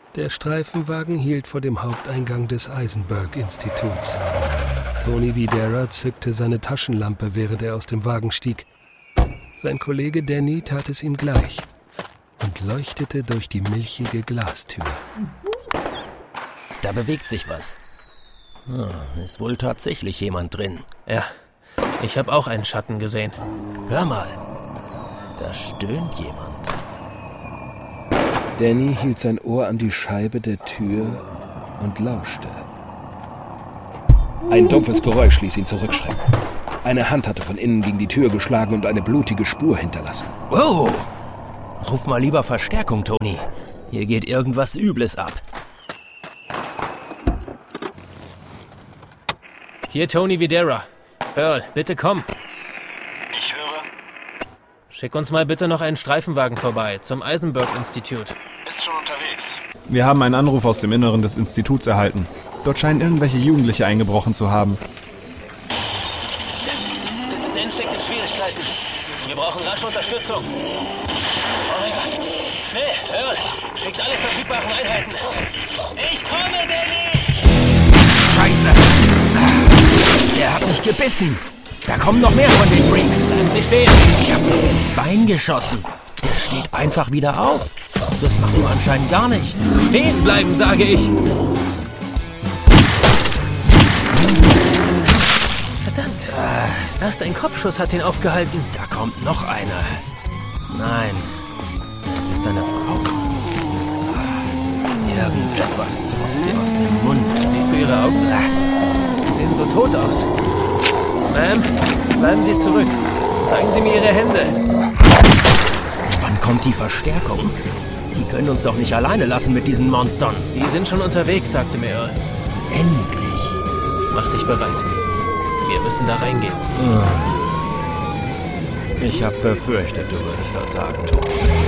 Der Streifenwagen hielt vor dem Haupteingang des Eisenberg-Instituts. Tony Videra zückte seine Taschenlampe, während er aus dem Wagen stieg. Sein Kollege Danny tat es ihm gleich und leuchtete durch die milchige Glastür. Da bewegt sich was. Ist wohl tatsächlich jemand drin. Ja, ich habe auch einen Schatten gesehen. Hör mal, da stöhnt jemand. Danny hielt sein Ohr an die Scheibe der Tür und lauschte. Ein dumpfes Geräusch ließ ihn zurückschrecken. Eine Hand hatte von innen gegen die Tür geschlagen und eine blutige Spur hinterlassen. Wow! Ruf mal lieber Verstärkung, Tony. Hier geht irgendwas Übles ab. Hier Tony Videra. Earl, bitte komm. Ich höre. Schick uns mal bitte noch einen Streifenwagen vorbei, zum Eisenberg-Institut. Ist schon unterwegs. Wir haben einen Anruf aus dem Inneren des Instituts erhalten. Dort scheinen irgendwelche Jugendliche eingebrochen zu haben. Dan steckt in Schwierigkeiten. Wir brauchen rasch Unterstützung. Oh mein Gott. Schnell, Earl, schickt alle verfügbaren Einheiten. Ich komme, Danny! Scheiße! Der hat mich gebissen. Da kommen noch mehr von den Freaks. Bleiben Sie stehen. Ich hab mir ins Bein geschossen. Der steht einfach wieder auf. Das macht ihm anscheinend gar nichts. Stehen bleiben, sage ich. Verdammt. Erst ein Kopfschuss hat ihn aufgehalten. Da kommt noch einer. Nein, das ist eine Frau. Irgendetwas tropft ihr aus dem Mund. Siehst du ihre Augen? Sie sehen so tot aus. Ma'am, bleiben Sie zurück. Zeigen Sie mir Ihre Hände. Wann kommt die Verstärkung? Die können uns doch nicht alleine lassen mit diesen Monstern. Die sind schon unterwegs, sagte mir Earl. Endlich. Mach dich bereit. Wir müssen da reingehen. Ich hab befürchtet, du würdest das sagen, Tony.